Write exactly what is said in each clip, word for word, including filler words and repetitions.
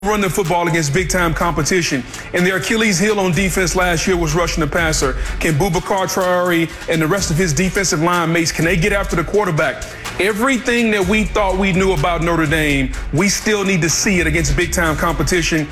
run the football against big-time competition. And their Achilles heel on defense last year was rushing the passer. Can Boubacar Traore and the rest of his defensive line mates, can they get after the quarterback? Everything that we thought we knew about Notre Dame, we still need to see it against big-time competition.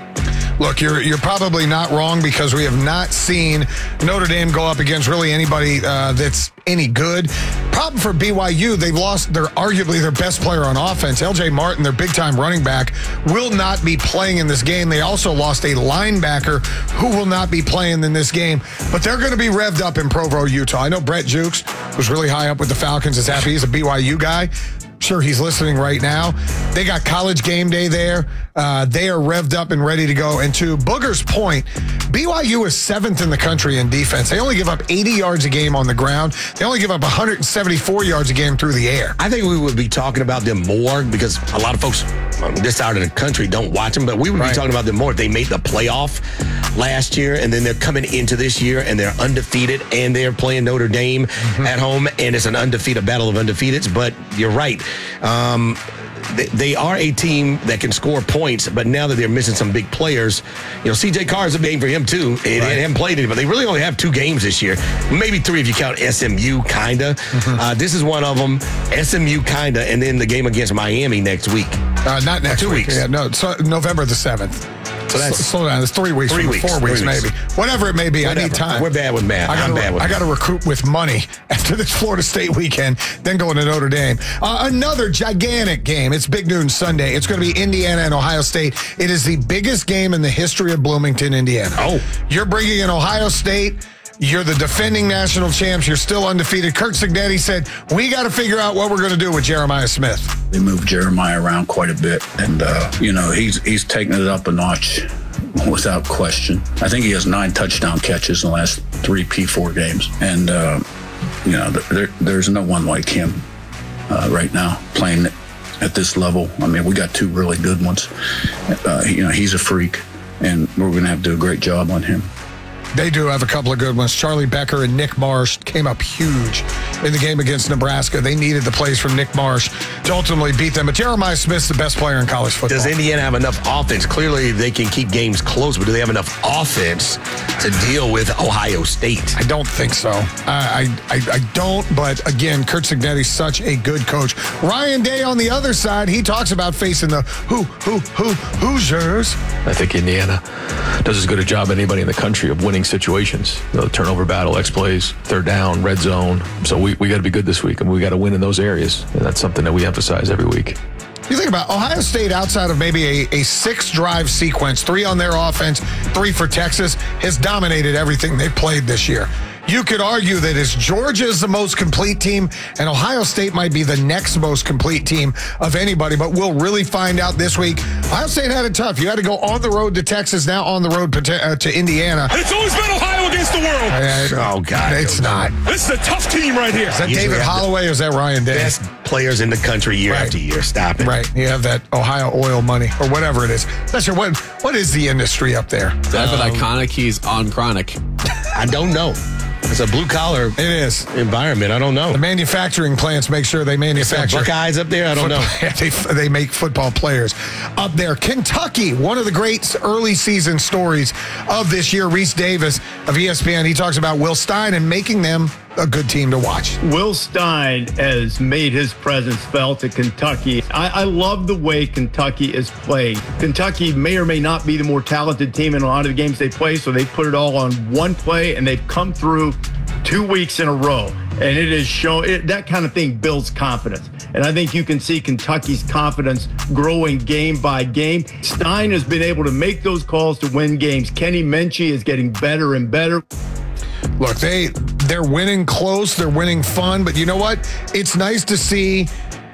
Look, you're you're probably not wrong because we have not seen Notre Dame go up against really anybody uh, that's any good. Problem for B Y U, they've lost their arguably their best player on offense. L J Martin, their big-time running back, will not be playing in this game. They also lost a linebacker who will not be playing in this game. But they're going to be revved up in Provo, Utah. I know Brett Jukes was really high up with the Falcons. Is happy he's a B Y U guy. Sure, he's listening right now. They got College Game Day there. Uh, they are revved up and ready to go. And to Booger's point, B Y U is seventh in the country in defense. They only give up eighty yards a game on the ground. They only give up one hundred seventy-four yards a game through the air. I think we would be talking about them more because a lot of folks on this side of the country don't watch them, but we would right. be talking about them more if they made the playoff last year, and then they're coming into this year, and they're undefeated, and they're playing Notre Dame mm-hmm. at home, and it's an undefeated battle of undefeateds. But you're right. Um, they, they are a team that can score points, but now that they're missing some big players, you know, C J Carr is a game for him too. They right. haven't played it, but they really only have two games this year. Maybe three if you count S M U, kinda. Mm-hmm. Uh, this is one of them, S M U, kinda, and then the game against Miami next week. Uh, not next two week. weeks. Yeah, no, so November the seventh. So that's slow down. It's three weeks, three weeks, four weeks, three weeks, maybe. Whatever it may be, Whatever. I need time. We're bad with math. I gotta, I'm bad with I got to recruit with money after this Florida State weekend, then going to Notre Dame. Uh, another gigantic game. It's Big Noon Sunday. It's going to be Indiana and Ohio State. It is the biggest game in the history of Bloomington, Indiana. Oh, you're bringing in Ohio State. You're the defending national champs. You're still undefeated. Curt Cignetti said, we got to figure out what we're going to do with Jeremiah Smith. They moved Jeremiah around quite a bit, and, uh, you know, he's he's taken it up a notch without question. I think he has nine touchdown catches in the last three P four games, and, uh, you know, there, there's no one like him uh, right now playing at this level. I mean, we got two really good ones. Uh, you know, he's a freak, and we're going to have to do a great job on him. They do have a couple of good ones. Charlie Becker and Nick Marsh came up huge in the game against Nebraska. They needed the plays from Nick Marsh to ultimately beat them. But Jeremiah Smith's the best player in college football. Does Indiana have enough offense? Clearly, they can keep games close, but do they have enough offense to deal with Ohio State? I don't think so. I I, I don't, but again, Curt Cignetti's such a good coach. Ryan Day on the other side, he talks about facing the who, who, who, Hoosiers. I think Indiana does as good a job as anybody in the country of winning situations. You know, the turnover battle, X plays, third down, red zone. So we, we got to be good this week, and we got to win in those areas. And that's something that we emphasize every week. You think about Ohio State outside of maybe a, a six-drive sequence, three on their offense, three for Texas, has dominated everything they've played this year. You could argue that it's Georgia's the most complete team, and Ohio State might be the next most complete team of anybody, but we'll really find out this week. Ohio State had it tough. You had to go on the road to Texas, now on the road to, uh, to Indiana. And it's always been Ohio against the world. Uh, oh, God. It's not. This is a tough team right here. Is that Usually David Holloway or is that Ryan Day? Best players in the country year right. after year. Stop it. Right. You have that Ohio oil money or whatever it is. That's your, what, what is the industry up there? They have um, an iconic. He's on chronic. I don't know. It's a blue-collar it is. environment. I don't know. The manufacturing plants make sure they manufacture. Buckeyes up there? I don't football. know. they, they make football players up there. Kentucky, one of the great early season stories of this year. Reese Davis of E S P N, he talks about Will Stein and making them a good team to watch. Will Stein has made his presence felt at Kentucky. I, I love the way Kentucky is played. Kentucky may or may not be the more talented team in a lot of the games they play, so they put it all on one play, and they've come through two weeks in a row. And it is shown it, that kind of thing builds confidence. And I think you can see Kentucky's confidence growing game by game. Stein has been able to make those calls to win games. Kenny Minchie is getting better and better. Look, they, they're winning close, they're winning fun, but you know what? It's nice to see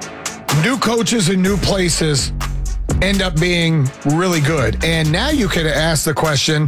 new coaches in new places end up being really good. And now you could ask the question,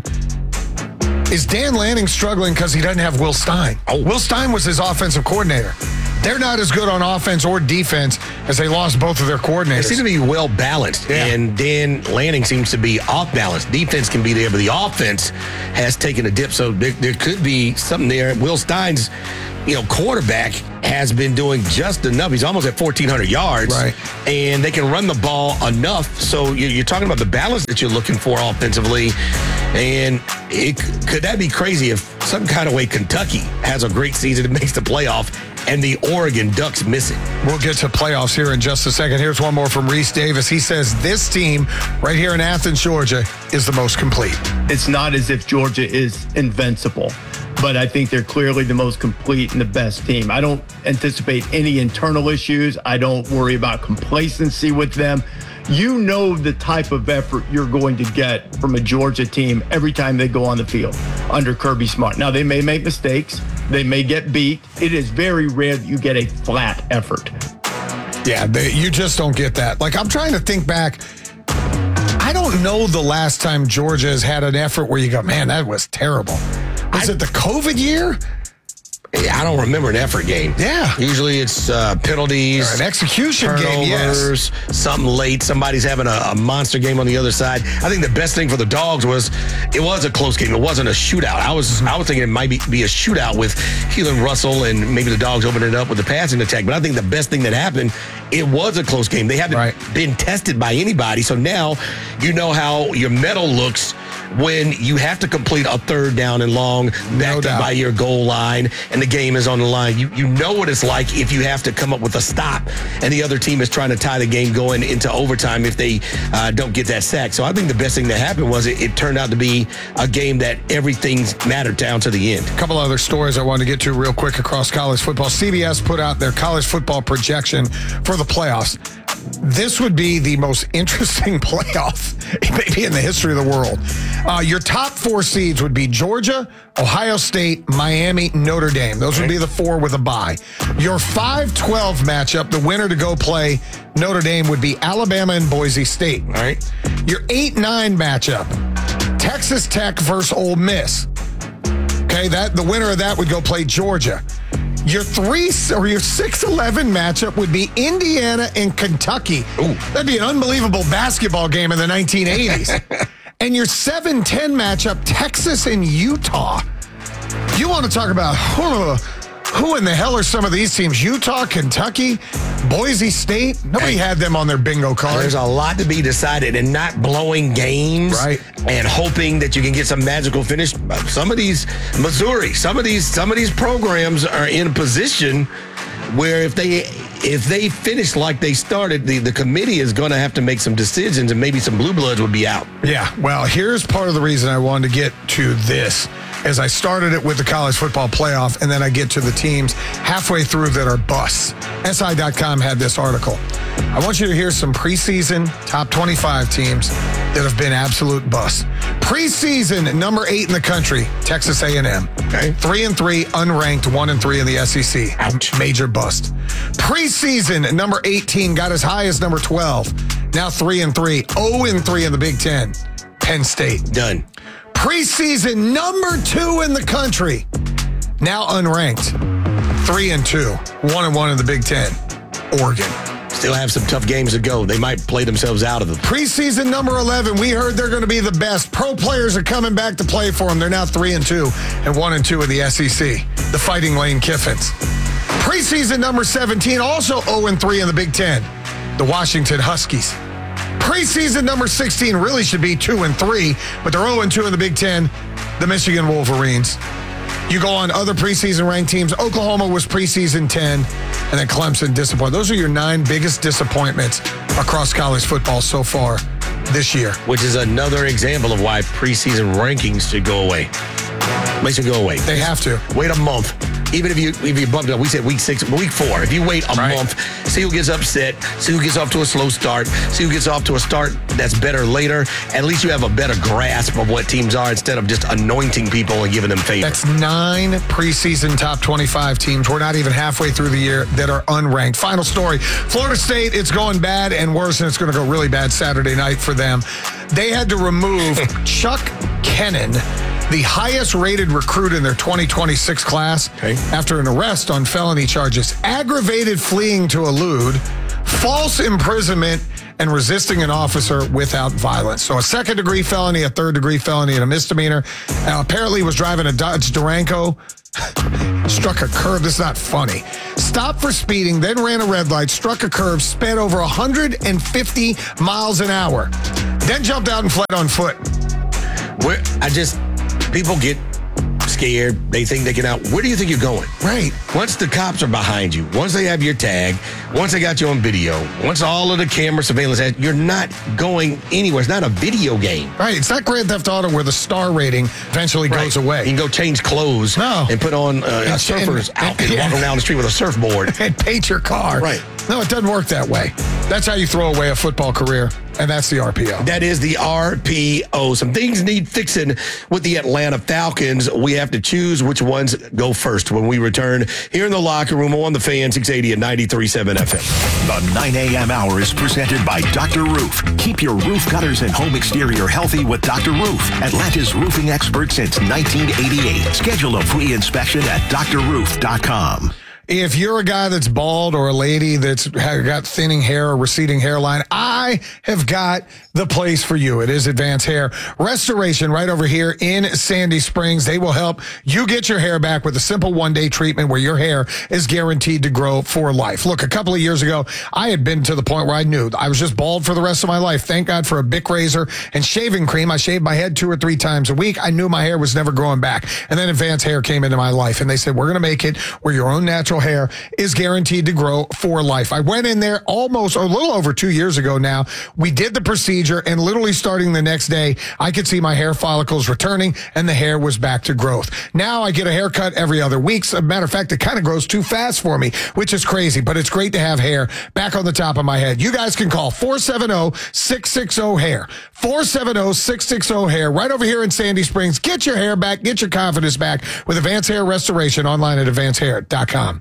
is Dan Lanning struggling because he doesn't have Will Stein? Oh. Will Stein was his offensive coordinator. they're not as good on offense or defense as they lost both of their coordinators. They seem to be well balanced, yeah. and Dan Lanning seems to be off balance. Defense can be there, but the offense has taken a dip, so there, there could be something there. Will Stein's, you know, quarterback has been doing just enough. He's almost at fourteen hundred yards, right? And they can run the ball enough. So you're talking about the balance that you're looking for offensively, and it, could that be crazy if some kind of way Kentucky has a great season and makes the playoff, and the Oregon Ducks miss it? We'll get to playoffs here in just a second. Here's one more from Reese Davis. He says this team right here in Athens, Georgia, is the most complete. It's not as if Georgia is invincible, but I think they're clearly the most complete and the best team. I don't anticipate any internal issues. I don't worry about complacency with them. You know the type of effort you're going to get from a Georgia team every time they go on the field under Kirby Smart. Now, they may make mistakes. They may get beat. It is very rare that you get a flat effort. Yeah, they, you just don't get that. Like, I'm trying to think back. I don't know the last time Georgia has had an effort where you go, man, that was terrible. Was I, it the COVID year? I don't remember an effort game. Yeah. Usually it's uh, penalties. Or an execution turnovers, game, yes. Something late. Somebody's having a, a monster game on the other side. I think the best thing for the Dogs was it was a close game. It wasn't a shootout. I was I was thinking it might be, be a shootout with Keelan Russell and maybe the Dogs opening it up with the passing attack. But I think the best thing that happened, it was a close game. They haven't right. been tested by anybody. So now you know how your medal looks when you have to complete a third down and long backed no up by your goal line and the game is on the line. You you know what it's like if you have to come up with a stop and the other team is trying to tie the game going into overtime if they uh, don't get that sack. So I think the best thing that happened was it, it turned out to be a game that everything mattered down to the end. A couple other stories I wanted to get to real quick across college football. C B S put out their college football projection for the playoffs. This would be the most interesting playoff maybe in the history of the world. Uh, your top four seeds would be Georgia, Ohio State, Miami, Notre Dame. Those would be the four with a bye. Your five twelve matchup, the winner to go play Notre Dame would be Alabama and Boise State. All right. Your eight nine matchup, Texas Tech versus Ole Miss. Okay, that the winner of that would go play Georgia. Your three or your six eleven matchup would be Indiana and Kentucky. Ooh. That'd be an unbelievable basketball game in the nineteen eighties. And your seven ten matchup, Texas and Utah. You want to talk about who, who in the hell are some of these teams? Utah, Kentucky, Boise State. Nobody hey, had them on their bingo card. There's a lot to be decided, and not blowing games right. and hoping that you can get some magical finish. Some of these, Missouri, some of these, some of these programs are in a position where if they if they finish like they started, the, the committee is going to have to make some decisions, and maybe some blue bloods would be out. Yeah, well, here's part of the reason I wanted to get to this. As I started it with the college football playoff, and then I get to the teams halfway through that are busts. S I dot com had this article. I want you to hear some preseason top twenty-five teams that have been absolute busts. Preseason number eight in the country, Texas A and M. Okay. Three and three, unranked, one and three in the S E C. Ouch. Major bust. Preseason number eighteen got as high as number twelve. Now three and three, oh and three in the Big Ten. Penn State. Done. Preseason number two in the country, now unranked, three and two, one and one in the Big Ten, Oregon. Still have some tough games to go. They might play themselves out of them. Preseason number eleven, we heard they're going to be the best. Pro players are coming back to play for them. They're now three and two and one and two in the S E C. The Fighting Lane Kiffins. Preseason number seventeen, also oh and three in the Big Ten, the Washington Huskies. Preseason number sixteen really should be two and three, but they're oh and two in the Big Ten, the Michigan Wolverines. You go on other preseason ranked teams. Oklahoma was preseason ten, and then Clemson disappointed. Those are your nine biggest disappointments across college football so far this year. Which is another example of why preseason rankings should go away. They should go away. They have to. Wait a month. Even if you if you bumped it up, we said week six, week four. If you wait a right. month, see who gets upset, see who gets off to a slow start, see who gets off to a start that's better later. At least you have a better grasp of what teams are instead of just anointing people and giving them favors. That's nine preseason top twenty-five teams. We're not even halfway through the year that are unranked. Final story. Florida State, it's going bad and worse, and it's going to go really bad Saturday night for them. They had to remove Chuck Kennon the highest rated recruit in their twenty twenty-six class Okay. after an arrest on felony charges, aggravated fleeing to elude, false imprisonment, and resisting an officer without violence. So a second degree felony, a third degree felony, and a misdemeanor. Now, apparently was driving a Dodge Durango, struck a curb. This is not funny. Stopped for speeding, then ran a red light, struck a curb, sped over one hundred fifty miles an hour, then jumped out and fled on foot. Where I just, people get scared. They think they can out. Where do you think you're going? Right. Once the cops are behind you, once they have your tag, once they got you on video, once all of the camera surveillance, has, you're not going anywhere. It's not a video game. Right. It's not Grand Theft Auto where the star rating eventually Right. goes away. You can go change clothes No. and put on uh, a And- surfer's and- outfit, yeah. walking down the street with a surfboard. And paint your car. Right. No, it doesn't work that way. That's how you throw away a football career, and that's the R P O. That is the R P O. Some things need fixing with the Atlanta Falcons. We have to choose which ones go first when we return here in the locker room on the Fan six eighty and ninety-three point seven F M. The nine a.m. hour is presented by Doctor Roof. Keep your roof gutters and home exterior healthy with Doctor Roof, Atlanta's roofing expert since nineteen eighty-eight. Schedule a free inspection at D R roof dot com. If you're a guy that's bald or a lady that's got thinning hair or receding hairline, I have got the place for you. It is Advanced Hair Restoration right over here in Sandy Springs. They will help you get your hair back with a simple one-day treatment where your hair is guaranteed to grow for life. Look, a couple of years ago, I had been to the point where I knew I was just bald for the rest of my life. Thank God for a Bic razor and shaving cream. I shaved my head two or three times a week. I knew my hair was never growing back. And then Advanced Hair came into my life, and they said, we're going to make it where your own natural hair is guaranteed to grow for life. I went in there almost a little over two years ago now. We did the procedure, and literally starting the next day, I could see my hair follicles returning and the hair was back to growth. Now I get a haircut every other week. As a matter of fact, it kind of grows too fast for me, which is crazy, but it's great to have hair back on the top of my head. You guys can call four seven zero, six six zero, hair. four seven zero, six six zero, hair. Right over here in Sandy Springs. Get your hair back. Get your confidence back with Advanced Hair Restoration online at advanced hair dot com.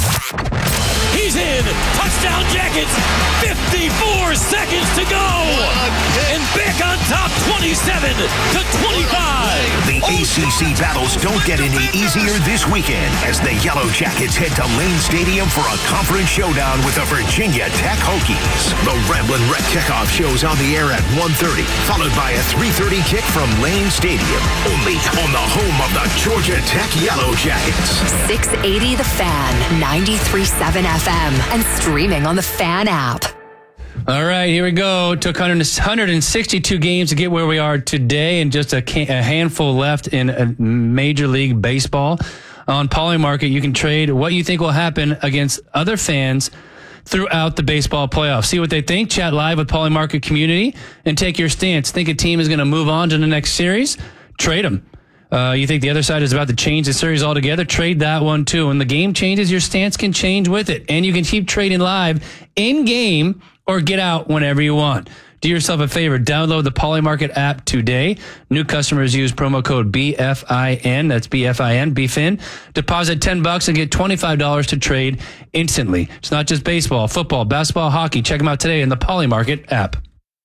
He's in. Touchdown Jackets. fifty-four seconds to go. And back on top twenty-seven to twenty-five. The A C C battles don't get any easier this weekend as the Yellow Jackets head to Lane Stadium for a conference showdown with the Virginia Tech Hokies. The Ramblin' Wreck kickoff shows on the air at one thirty, followed by a three thirty kick from Lane Stadium, only on the home of the Georgia Tech Yellow Jackets. six eighty The Fan, ninety-three point seven F M, and streaming on the Fan app. All right, here we go. Took one hundred sixty-two games to get where we are today, and just a, can- a handful left in a Major League Baseball. On Polymarket, you can trade what you think will happen against other fans throughout the baseball playoffs. See what they think. Chat live with Polymarket community and take your stance. Think a team is going to move on to the next series? Trade them. Uh, you think the other side is about to change the series altogether? Trade that one too. When the game changes, your stance can change with it. And you can keep trading live in-game or get out whenever you want. Do yourself a favor. Download the Polymarket app today. New customers use promo code B F I N. That's B F I N, B F I N. Deposit ten bucks and get twenty-five dollars to trade instantly. It's not just baseball, football, basketball, hockey. Check them out today in the Polymarket app.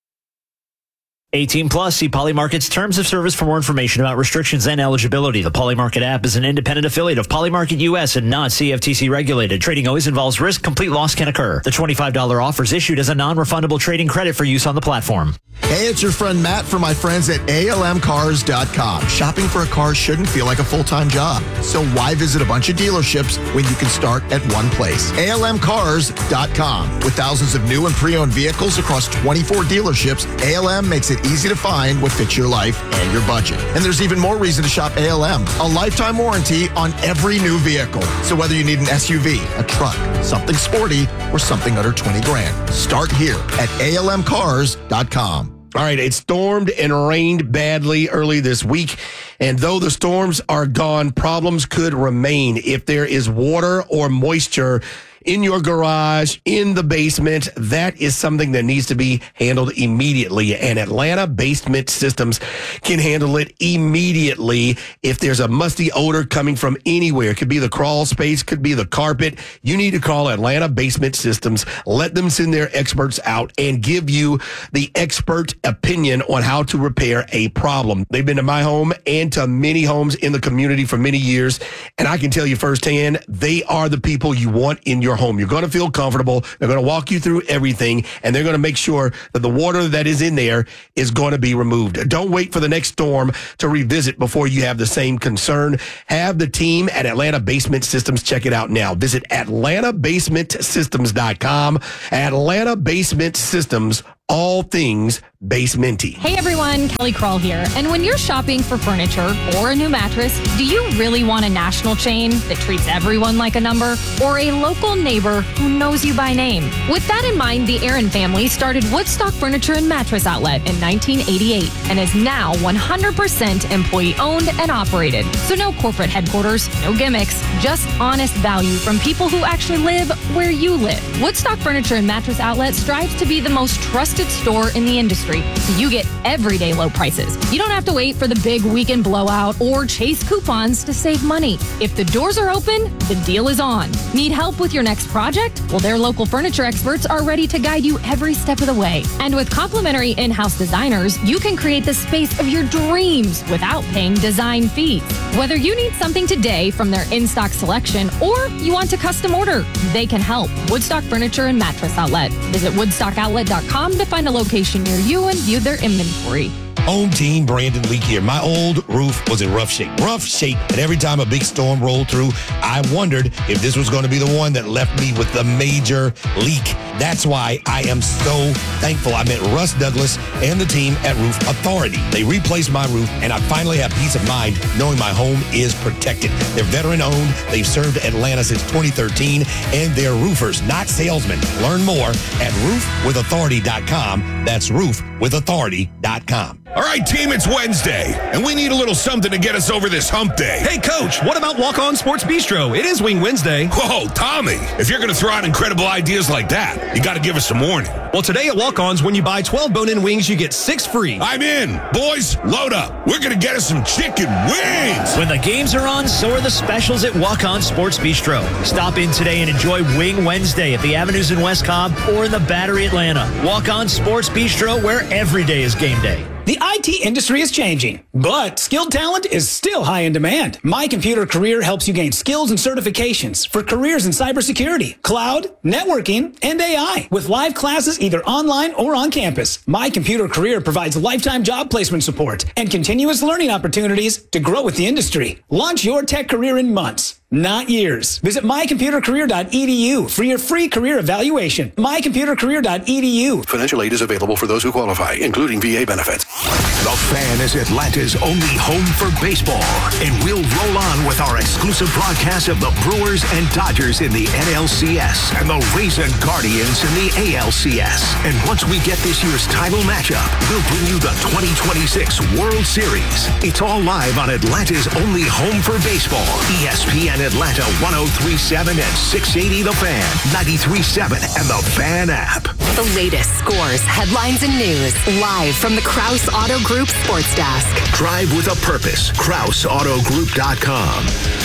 eighteen plus, see Polymarket's terms of service for more information about restrictions and eligibility. The Polymarket app is an independent affiliate of Polymarket U S and not C F T C regulated. Trading always involves risk. Complete loss can occur. The twenty-five dollars offer is issued as a non-refundable trading credit for use on the platform. Hey, it's your friend Matt from my friends at A L M cars dot com. Shopping for a car shouldn't feel like a full-time job. So why visit a bunch of dealerships when you can start at one place? A L M cars dot com. With thousands of new and pre-owned vehicles across twenty-four dealerships, A L M makes it easy to find what fits your life and your budget. And there's even more reason to shop A L M. A lifetime warranty on every new vehicle. So whether you need an S U V, a truck, something sporty, or something under twenty grand, start here at A L M cars dot com. All right, it stormed and rained badly early this week. And though the storms are gone, problems could remain if there is water or moisture in your garage, in the basement, that is something that needs to be handled immediately. And Atlanta Basement Systems can handle it immediately. If there's a musty odor coming from anywhere, it could be the crawl space, could be the carpet, you need to call Atlanta Basement Systems. Let them send their experts out and give you the expert opinion on how to repair a problem. They've been to my home and to many homes in the community for many years, and I can tell you firsthand, they are the people you want in your home. You're going to feel comfortable. They're going to walk you through everything, and they're going to make sure that the water that is in there is going to be removed. Don't wait for the next storm to revisit before you have the same concern. Have the team at Atlanta Basement Systems check it out now. Visit atlanta basement systems dot com. Atlanta Basement Systems, all things basementy. Hey everyone, Kelly Kroll here. And when you're shopping for furniture or a new mattress, do you really want a national chain that treats everyone like a number, or a local neighbor who knows you by name? With that in mind, the Aaron family started Woodstock Furniture and Mattress Outlet in nineteen eighty-eight and is now one hundred percent employee owned and operated. So no corporate headquarters, no gimmicks, just honest value from people who actually live where you live. Woodstock Furniture and Mattress Outlet strives to be the most trusted store in the industry, so you get everyday low prices. You don't have to wait for the big weekend blowout or chase coupons to save money. If the doors are open, the deal is on. Need help with your next project? Well, their local furniture experts are ready to guide you every step of the way. And with complimentary in-house designers, you can create the space of your dreams without paying design fees. Whether you need something today from their in-stock selection or you want to custom order, they can help. Woodstock Furniture and Mattress Outlet. Visit woodstock outlet dot com to find a location near you and view their inventory. Home team, Brandon Leak here. My old roof was in rough shape. Rough shape. And every time a big storm rolled through, I wondered if this was going to be the one that left me with the major leak. That's why I am so thankful I met Russ Douglas and the team at Roof Authority. They replaced my roof, and I finally have peace of mind knowing my home is protected. They're veteran-owned. They've served Atlanta since twenty thirteen, and they're roofers, not salesmen. Learn more at roof with authority dot com. That's roof with authority dot com. All right, team, it's Wednesday, and we need a little something to get us over this hump day. Hey, Coach, what about Walk On Sports Bistro? It is Wing Wednesday. Whoa, Tommy, if you're going to throw out incredible ideas like that, you got to give us some warning. Well, today at Walk On's, when you buy twelve bone-in wings, you get six free. I'm in. Boys, load up. We're going to get us some chicken wings. When the games are on, so are the specials at Walk On Sports Bistro. Stop in today and enjoy Wing Wednesday at the Avenues in West Cobb or in the Battery, Atlanta. Walk On Sports Bistro, where every day is game day. The I T industry is changing, but skilled talent is still high in demand. My Computer Career helps you gain skills and certifications for careers in cybersecurity, cloud, networking, and A I. With live classes either online or on campus, My Computer Career provides lifetime job placement support and continuous learning opportunities to grow with the industry. Launch your tech career in months, not years. Visit my computer career dot e d u for your free career evaluation. my computer career dot e d u. Financial aid is available for those who qualify, including V A benefits. The Fan is Atlanta's only home for baseball, and we'll roll on with our exclusive broadcast of the Brewers and Dodgers in the N L C S and the Rays and Guardians in the A L C S. And once we get this year's title matchup, we'll bring you the twenty twenty-six World Series. It's all live on Atlanta's only home for baseball, E S P N Atlanta one oh three point seven and six eighty The Fan, ninety-three point seven, and the Fan app. The latest scores, headlines, and news live from the Krause Auto Group Sports Desk. Drive with a purpose. Krause Auto Group dot com.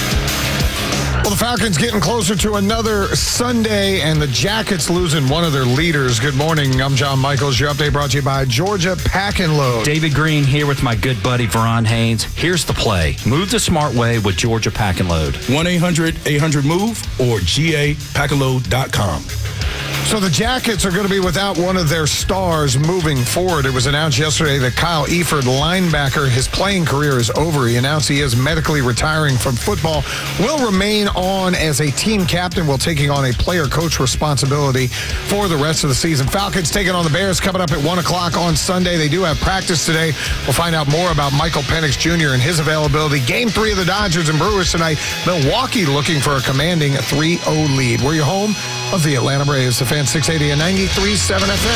Well, the Falcons getting closer to another Sunday, and the Jackets losing one of their leaders. Good morning. I'm John Michaels. Your update brought to you by Georgia Pack and Load. David Green here with my good buddy Veron Haynes. Here's the play. Move the smart way with Georgia Pack and Load. one eight hundred eight hundred move or G A pack and load dot com. So the Jackets are going to be without one of their stars moving forward. It was announced yesterday that Kyle Eford, linebacker, his playing career is over. He announced he is medically retiring from football, will remain on as a team captain while taking on a player-coach responsibility for the rest of the season. Falcons taking on the Bears coming up at one o'clock on Sunday. They do have practice today. We'll find out more about Michael Penix Junior and his availability. Game three of the Dodgers and Brewers tonight. Milwaukee looking for a commanding three oh lead. We're your home of the Atlanta Braves. The Fan six eighty and ninety-three point seven F M.